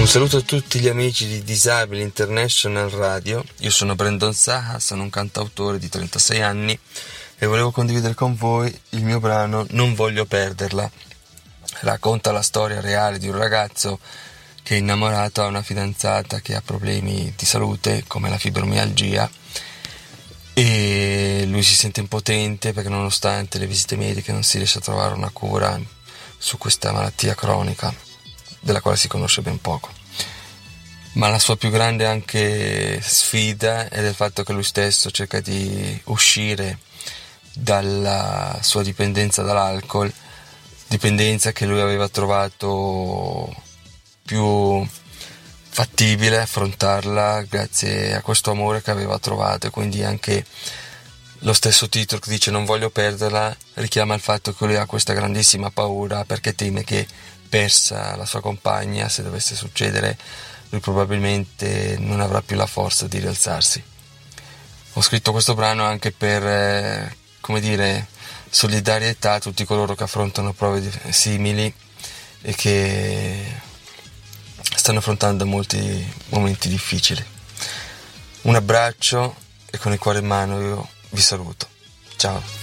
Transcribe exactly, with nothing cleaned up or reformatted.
Un saluto a tutti gli amici di Disabili International Radio. Io sono Brandon Saha, sono un cantautore di trentasei anni e volevo condividere con voi il mio brano Non voglio perderla. Racconta la storia reale di un ragazzo che è innamorato, ha una fidanzata che ha problemi di salute come la fibromialgia e lui si sente impotente perché nonostante le visite mediche non si riesce a trovare una cura su questa malattia cronica della quale si conosce ben poco. Ma la sua più grande anche sfida è del fatto che lui stesso cerca di uscire dalla sua dipendenza dall'alcol, dipendenza che lui aveva trovato più fattibile affrontarla grazie a questo amore che aveva trovato, e quindi anche lo stesso titolo che dice non voglio perderla richiama il fatto che lui ha questa grandissima paura perché teme che, persa la sua compagna, se dovesse succedere, lui probabilmente non avrà più la forza di rialzarsi. Ho scritto questo brano anche per, eh, come dire, solidarietà a tutti coloro che affrontano prove simili e che stanno affrontando molti momenti difficili. Un abbraccio e con il cuore in mano io vi saluto. Ciao.